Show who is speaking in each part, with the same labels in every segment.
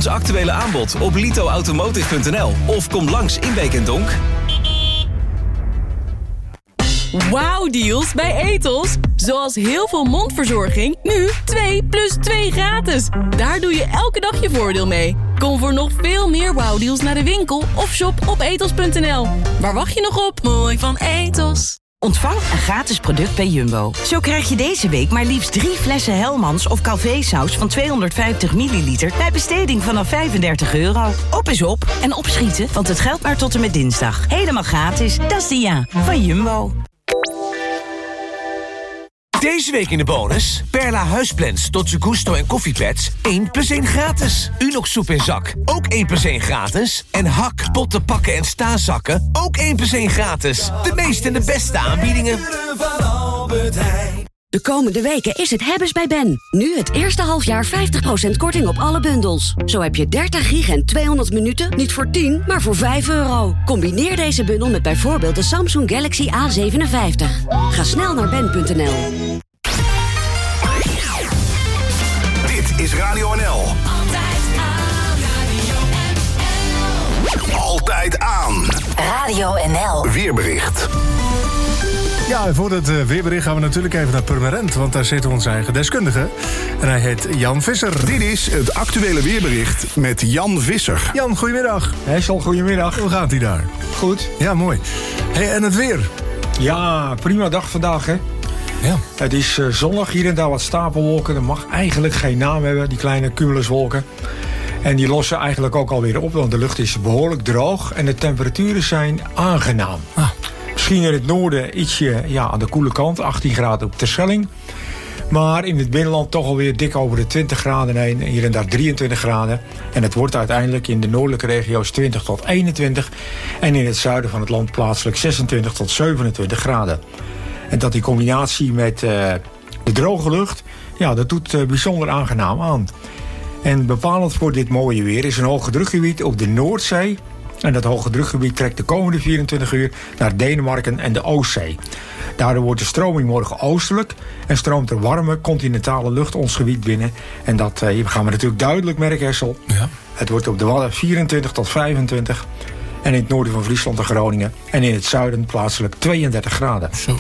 Speaker 1: ons actuele aanbod op litoautomotive.nl of kom langs in Beek en Donk.
Speaker 2: Wauw-deals bij Ethos. Zoals heel veel mondverzorging, nu 2 + 2 gratis. Daar doe je elke dag je voordeel mee. Kom voor nog veel meer wauw-deals naar de winkel of shop op ethos.nl. Waar wacht je nog op? Mooi van Ethos.
Speaker 3: Ontvang een gratis product bij Jumbo. Zo krijg je deze week maar liefst 3 flessen Helmans of Calvé-saus van 250 milliliter... bij besteding vanaf €35. Op is op en opschieten, want het geldt maar tot en met dinsdag. Helemaal gratis, dat is de ja van Jumbo.
Speaker 4: Deze week in de bonus. Perla huisblends, Dolce Gusto en koffiepads. 1 + 1 gratis. Unox soep in zak. Ook 1 + 1 gratis. En Hak, potten, pakken en staanzakken. Ook 1 + 1 gratis. De meeste en de beste aanbiedingen.
Speaker 5: De komende weken is het hebben's bij Ben. Nu het eerste halfjaar 50% korting op alle bundels. Zo heb je 30 gig en 200 minuten niet voor 10, maar voor €5. Combineer deze bundel met bijvoorbeeld de Samsung Galaxy A57. Ga snel naar ben.nl.
Speaker 6: Dit is Radio NL. Altijd aan.
Speaker 3: Radio NL.
Speaker 6: Weerbericht.
Speaker 7: Ja, en voor het weerbericht gaan we natuurlijk even naar Purmerend, want daar zit onze eigen deskundige. En hij heet Jan Visser.
Speaker 6: Dit is het actuele weerbericht met Jan Visser.
Speaker 7: Jan, goedemiddag.
Speaker 8: Hessel, goedemiddag.
Speaker 7: Hoe gaat hij daar?
Speaker 8: Goed.
Speaker 7: Ja, mooi. Hey, en het weer?
Speaker 8: Ja, prima dag vandaag, hè.
Speaker 7: Ja.
Speaker 8: Het is zonnig, hier en daar wat stapelwolken. Dat mag eigenlijk geen naam hebben, die kleine cumuluswolken. En die lossen eigenlijk ook alweer op, want de lucht is behoorlijk droog en de temperaturen zijn aangenaam. Misschien in het noorden ietsje aan de koele kant, 18 graden op Terschelling. Maar in het binnenland toch alweer dik over de 20 graden heen. Hier en daar 23 graden. En het wordt uiteindelijk in de noordelijke regio's 20 tot 21. En in het zuiden van het land plaatselijk 26 tot 27 graden. En dat die combinatie met de droge lucht, dat doet bijzonder aangenaam aan. En bepalend voor dit mooie weer is een hoge drukgebied op de Noordzee. En dat hoge drukgebied trekt de komende 24 uur naar Denemarken en de Oostzee. Daardoor wordt de stroming morgen oostelijk en stroomt er warme continentale lucht ons gebied binnen. En dat gaan we natuurlijk duidelijk merken, Hessel.
Speaker 7: Ja.
Speaker 8: Het wordt op de Wadden 24 tot 25 en in het noorden van Friesland en Groningen. En in het zuiden plaatselijk 32 graden.
Speaker 7: Zo.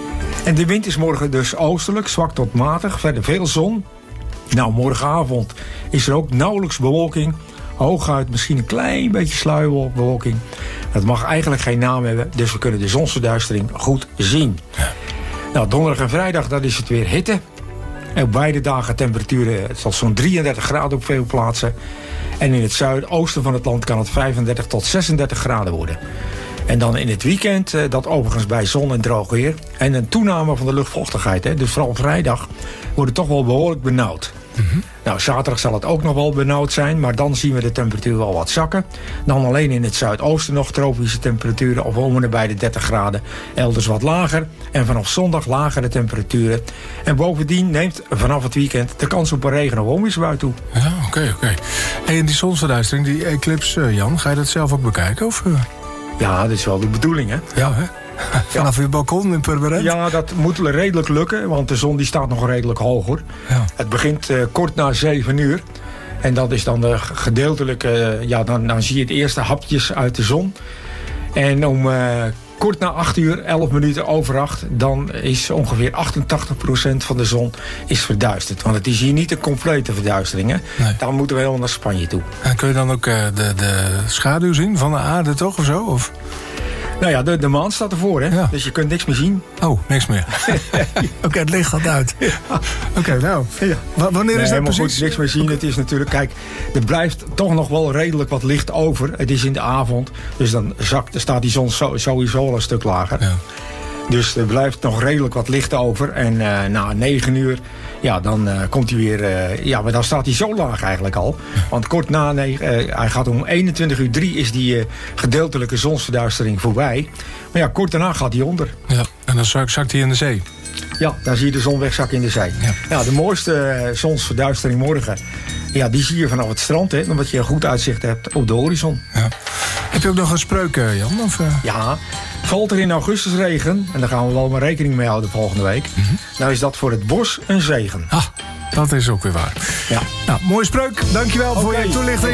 Speaker 8: En de wind is morgen dus oostelijk, zwak tot matig, verder veel zon. Nou, morgenavond is er ook nauwelijks bewolking. Hooguit misschien een klein beetje sluierbewolking. Dat mag eigenlijk geen naam hebben, dus we kunnen de zonsverduistering goed zien.
Speaker 7: Ja.
Speaker 8: Nou, donderdag en vrijdag, dat is het weer hitte. En op beide dagen temperaturen tot zo'n 33 graden op veel plaatsen. En in het zuidoosten van het land kan het 35 tot 36 graden worden. En dan in het weekend, dat overigens bij zon en droog weer. En een toename van de luchtvochtigheid. Hè. Dus vooral vrijdag wordt het toch wel behoorlijk benauwd.
Speaker 7: Mm-hmm.
Speaker 8: Nou, zaterdag zal het ook nog wel benauwd zijn, maar dan zien we de temperatuur wel wat zakken. Dan alleen in het zuidoosten nog tropische temperaturen of om en bij de 30 graden. Elders wat lager. En vanaf zondag lagere temperaturen. En bovendien neemt vanaf het weekend de kans op een regen- of onweersbui toe.
Speaker 7: Ja, oké. Hey, en die zonsverduistering, die eclipse, Jan, ga je dat zelf ook bekijken? Of?
Speaker 8: Ja, dat is wel de bedoeling, hè?
Speaker 7: Ja, hè? Vanaf je balkon in Purmerend?
Speaker 8: Ja, dat moet redelijk lukken, want de zon die staat nog redelijk hoger.
Speaker 7: Ja.
Speaker 8: Het begint kort na 7 uur. En dat is dan de gedeeltelijke, dan zie je het eerste hapjes uit de zon. En om kort na 8 uur, 11 minuten over 8... dan is ongeveer 88% van de zon is verduisterd. Want het is hier niet een complete verduistering, hè?
Speaker 7: Nee.
Speaker 8: Dan moeten we helemaal naar Spanje toe.
Speaker 7: En kun je dan ook de schaduw zien van de aarde toch, of zo? Of?
Speaker 8: Nou ja, de maan staat ervoor, hè?
Speaker 7: Ja.
Speaker 8: Dus je kunt niks meer zien.
Speaker 7: Oh, niks meer. Oké, het licht gaat uit. Oké, nou. Ja. Wanneer is dat precies?
Speaker 8: Goed, niks meer zien. Het is natuurlijk, kijk, er blijft toch nog wel redelijk wat licht over. Het is in de avond, dus dan staat die zon sowieso al een stuk lager. Ja. Dus er blijft nog redelijk wat licht over. En na 9 uur, dan komt hij weer... maar dan staat hij zo laag eigenlijk al. Want kort na 9, hij gaat om 21:03 is die gedeeltelijke zonsverduistering voorbij. Maar ja, kort daarna gaat hij onder.
Speaker 7: Ja, en dan zakt hij in de zee.
Speaker 8: Ja, daar zie je de zon wegzakken in de zee. Ja, de mooiste zonsverduistering morgen, die zie je vanaf het strand, hè, omdat je een goed uitzicht hebt op de horizon.
Speaker 7: Ja. Heb je ook nog een spreuk, Jan? Of,
Speaker 8: Ja, valt er in augustus regen, en daar gaan we wel maar rekening mee houden volgende week, nou is dat voor het bos een zegen.
Speaker 7: Ah, dat is ook weer waar.
Speaker 8: Ja.
Speaker 7: Nou, mooie spreuk. Dankjewel voor je toelichting.